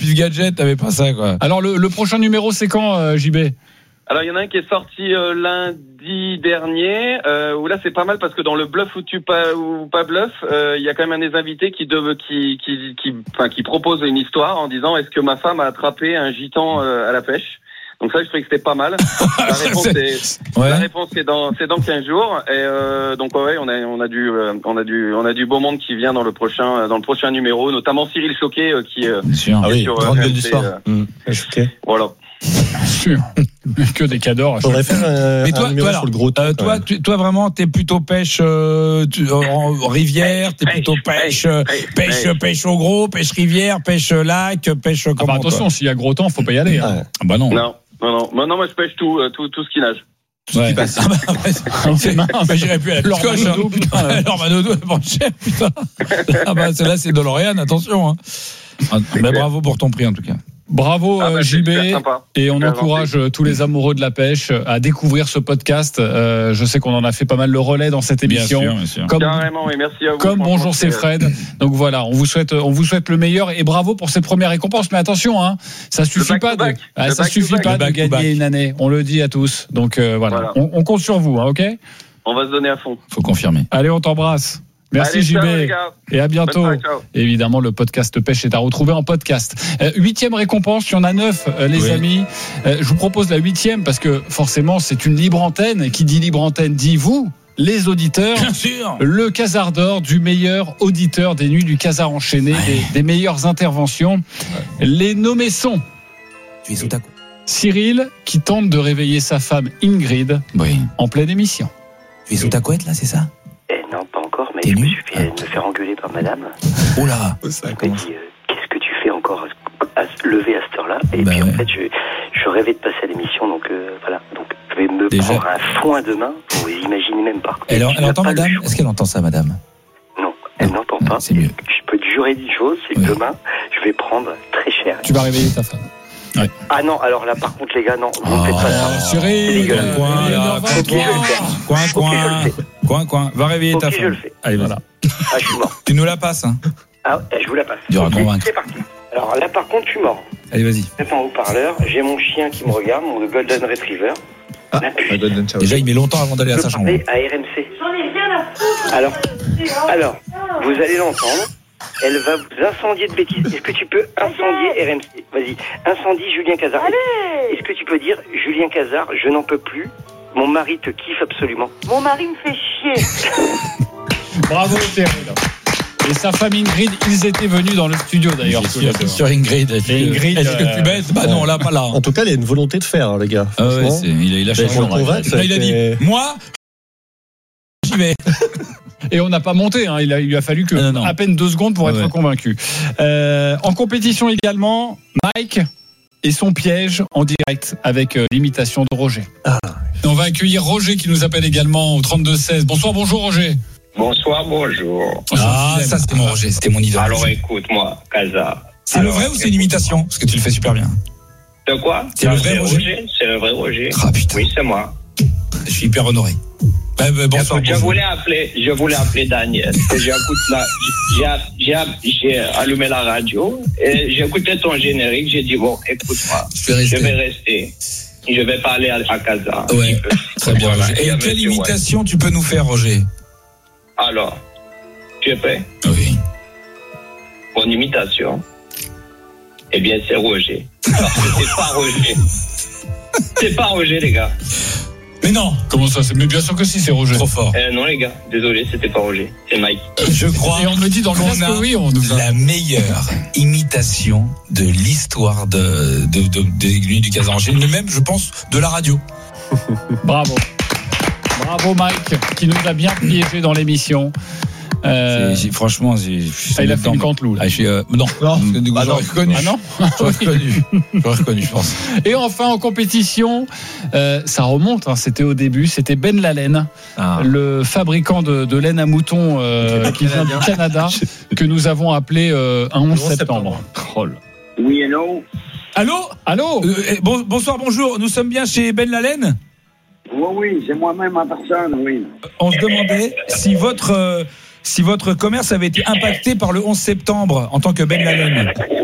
puce gadget, t'avais pas ça, quoi. Alors, le prochain numéro, c'est quand, JB ? Alors, il y en a un qui est sorti lundi dernier, où là, c'est pas mal parce que dans le bluff ou pas bluff, il y a quand même un des invités qui propose une histoire en disant est-ce que ma femme a attrapé un gitan à la pêche? Donc ça, je trouvais que c'était pas mal. La réponse c'est dans 15 jours. Et donc ouais, on a du beau monde qui vient dans le prochain numéro, notamment Cyril Choquet qui est sur grande gueule du soir. Voilà. Sûr. Que des cadors. Faudrait faire mais toi, un numéro sur le gros temps, toi vraiment, t'es plutôt pêche en rivière, t'es plutôt pêche au gros, pêche rivière, pêche lac, pêche comment? Attention, s'il y a gros temps, faut pas y aller. Hein. Ah bah non. Non, moi je pêche tout ce qui nage. Ouais. J'irais plus à la Piscoche. Alors Manodou est pas cher, putain. Ah bah celle-là c'est DeLorean, attention. Hein. Mais bravo pour ton prix en tout cas. Bravo JB, et on encourage tous les amoureux de la pêche à découvrir ce podcast. Je sais qu'on en a fait pas mal le relais dans cette émission. Bien sûr. Carrément, et merci à vous. Comme Bonjour c'est Fred. Donc voilà, on vous souhaite le meilleur et bravo pour ces premières récompenses. Mais attention, hein, ça suffit pas de gagner une année. On le dit à tous. Donc voilà. On compte sur vous, hein, ok ? On va se donner à fond. Faut confirmer. Allez, on t'embrasse. Merci JB, et à bientôt. Évidemment, le podcast Pêche est à retrouver en podcast. 8e récompense, il y en a 9, les amis. Je vous propose la 8e parce que forcément, c'est une libre antenne. Qui dit libre antenne dit vous, les auditeurs. Bien sûr. Le Casar d'or du meilleur auditeur des nuits du Casar enchaîné, des meilleures interventions. Les nommés sont Cyril, qui tente de réveiller sa femme Ingrid en pleine émission. Tu es sous ta couette là, c'est ça? Non, pas encore, mais je me suis fait me faire engueuler par madame. Oh là. Elle m'a dit qu'est-ce que tu fais encore à se lever à cette heure-là? Et puis en fait, je rêvais de passer à l'émission, donc voilà. Donc je vais me prendre un foin demain, vous imaginez même pas. Elle entend madame? Est-ce qu'elle entend ça, madame? Non, elle n'entend pas. C'est mieux. Je peux te jurer d'une chose, c'est que demain, je vais prendre très cher. Tu vas réveiller ta femme. Ouais. Ah non, alors là par contre les gars, non, vous ne faites pas ça. Cyril, coin, va réveiller ta femme. Je le fais. Allez, voilà. Ah, je suis mort. Tu nous la passes, hein? Ah, je vous la passe. C'est parti. Alors là par contre, je suis mort. Allez, vas-y. C'est en haut-parleur, j'ai mon chien qui me regarde, mon Golden Retriever. Déjà, il met longtemps avant d'aller à sa chambre. Je peux parler à RMC. J'en ai rien à foutre. Alors, vous allez l'entendre. Elle va vous incendier de bêtises. Est-ce que tu peux incendier RMC? Vas-y, incendie Julien Cazard. Est-ce que tu peux dire Julien Cazard, je n'en peux plus. Mon mari te kiffe absolument. Mon mari me fait chier. Bravo Cyril. Et sa femme Ingrid, ils étaient venus dans le studio d'ailleurs. Sur Ingrid. Ingrid, est-ce que tu bêtes? Bah non, là, pas là. En tout cas, il a une volonté de faire, les gars. Ah ouais, il a changé. Il a dit, moi, j'y vais. Et on n'a pas monté, hein. Il lui a fallu à peine 2 secondes pour être convaincu. En compétition également, Mike et son piège en direct avec l'imitation de Roger. On va accueillir Roger qui nous appelle également au 32-16. Bonjour Roger. Bonsoir, bonjour. Ça c'était mon Roger, c'était mon idole. Alors écoute-moi, Cazard. C'est le vrai ou c'est une imitation? Parce que tu le fais super bien. De quoi? C'est le vrai Roger? C'est le vrai Roger. Ah putain. Oui, c'est moi. Je suis hyper honoré. Bonsoir. Je voulais appeler Daniel. J'écoute là, j'ai allumé la radio et j'écoutais ton générique. J'ai dit bon, écoute-moi, je vais rester. Je vais parler à Cazard. Ouais, très bien. Et quelle imitation tu peux nous faire, Roger? Alors, tu es prêt? Oui. Mon imitation, eh bien, c'est Roger. Parce que c'est pas Roger. C'est pas Roger, les gars. Mais non. Comment ça? Mais bien sûr que si, c'est Roger. Trop fort. Non, les gars, désolé, c'était pas Roger. C'est Mike. Je crois. Et on me dit dans le qu'on a oui, on nous a la meilleure imitation de l'histoire de Nuits du Casar enchaîné, mais même, je pense, de la radio. Bravo Mike, qui nous a bien piégé dans l'émission. Franchement, il a fait une Canteloup. Non, j'aurais reconnu. Ah non, j'aurais reconnu, je pense. Et enfin en compétition, ça remonte. C'était au début. C'était Ben Lalaine, le fabricant de laine à mouton qui vient du Canada, que nous avons appelé un 11 septembre. Oui, hello. Allô. Bonsoir, bonjour. Nous sommes bien chez Ben Lalaine. Oui, c'est moi-même en personne, oui. On se demandait si votre commerce avait été impacté par le 11 septembre en tant que Ben Lalaine.